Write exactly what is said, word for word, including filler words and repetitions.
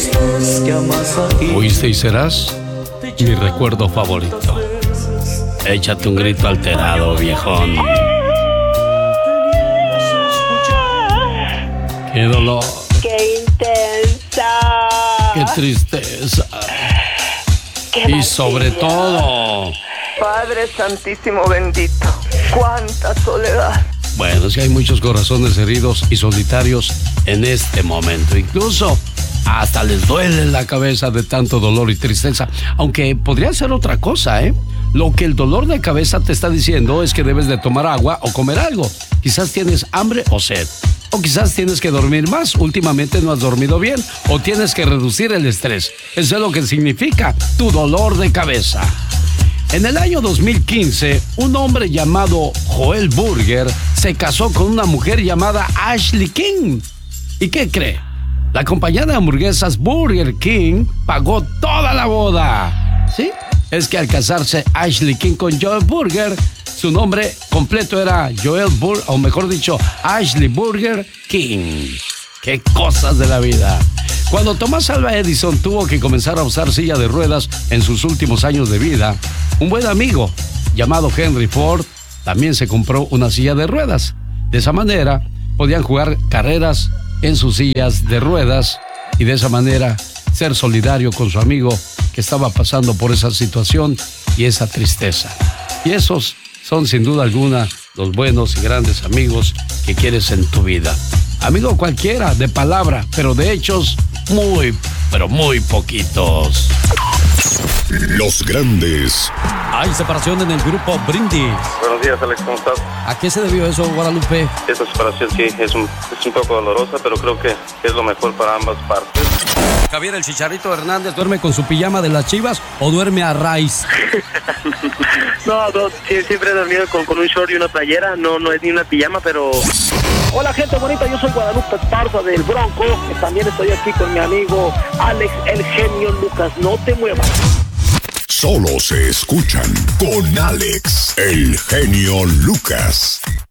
Fuiste y serás mi recuerdo favorito. Échate un grito alterado, viejón. ¡Qué dolor! ¡Qué intensa! ¡Qué tristeza! ¡Qué y vacía! sobre todo... Padre Santísimo bendito, cuánta soledad. Bueno, es que hay muchos corazones heridos y solitarios en este momento. Incluso hasta les duele la cabeza de tanto dolor y tristeza. Aunque podría ser otra cosa, ¿eh? Lo que el dolor de cabeza te está diciendo es que debes de tomar agua o comer algo. Quizás tienes hambre o sed. O quizás tienes que dormir más. Últimamente no has dormido bien. O tienes que reducir el estrés. Eso es lo que significa tu dolor de cabeza. En el año dos mil quince, un hombre llamado Joel Burger se casó con una mujer llamada Ashley King. ¿Y qué cree? La compañía de hamburguesas Burger King pagó toda la boda. ¿Sí? Es que al casarse Ashley King con Joel Burger, su nombre completo era Joel Burger, o mejor dicho, Ashley Burger King. ¡Qué cosas de la vida! Cuando Thomas Alva Edison tuvo que comenzar a usar silla de ruedas en sus últimos años de vida, un buen amigo llamado Henry Ford también se compró una silla de ruedas. De esa manera podían jugar carreras en sus sillas de ruedas y de esa manera ser solidario con su amigo que estaba pasando por esa situación y esa tristeza. Y esos son sin duda alguna los buenos y grandes amigos que quieres en tu vida. Amigo cualquiera, de palabra, pero de hechos muy, pero muy poquitos. Los grandes. Hay separación en el grupo Brindis. Buenos días, Alex, ¿cómo estás? ¿A qué se debió eso, Guadalupe? Esta separación sí es un, es un poco dolorosa, pero creo que es lo mejor para ambas partes. Javier el Chicharito Hernández duerme con su pijama de las Chivas o duerme a raíz. No, no, siempre he dormido con, con un short y una playera, no, no es ni una pijama, pero... Hola gente bonita, yo soy Guadalupe Esparza del Bronco, que también estoy aquí con mi amigo Alex el Genio Lucas, no te muevas. Solo se escuchan con Alex el Genio Lucas.